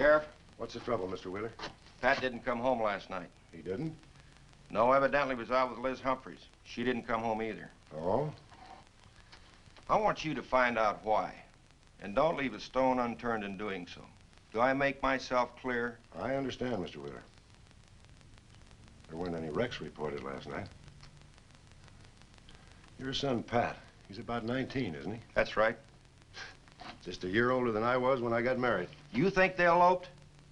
Sheriff, What's the trouble, Mr. Wheeler? Pat didn't come home last night. He didn't? No, evidently was out with Liz Humphreys. She didn't come home either. Oh? I want you to find out why. And don't leave a stone unturned in doing so. Do I make myself clear? I understand, Mr. Wheeler. There weren't any wrecks reported last night. Your son, Pat, he's about 19, isn't he? That's right. Just a year older than I was when I got married. You think they eloped?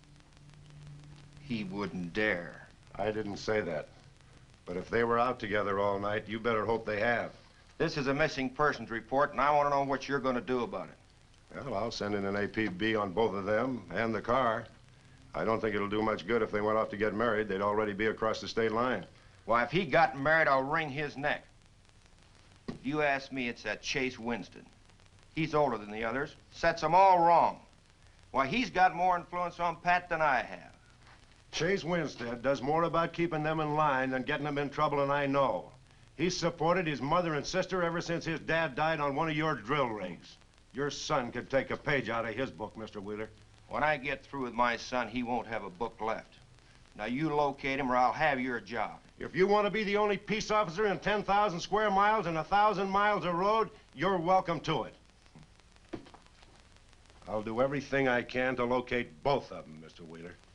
He wouldn't dare. I didn't say that. But if they were out together all night, you better hope they have. This is a missing persons report, and I want to know what you're going to do about it. Well, I'll send in an APB on both of them and the car. I don't think it'll do much good if they went off to get married. They'd already be across the state line. Why, if he got married, I'll wring his neck. If you ask me, it's that Chase Winston. He's older than the others, sets them all wrong. Why, he's got more influence on Pat than I have. Chase Winstead does more about keeping them in line than getting them in trouble, and I know. He's supported his mother and sister ever since his dad died on one of your drill rigs. Your son could take a page out of his book, Mr. Wheeler. When I get through with my son, he won't have a book left. Now, you locate him or I'll have your job. If you want to be the only peace officer in 10,000 square miles and 1,000 miles of road, you're welcome to it. I'll do everything I can to locate both of them, Mr. Wheeler.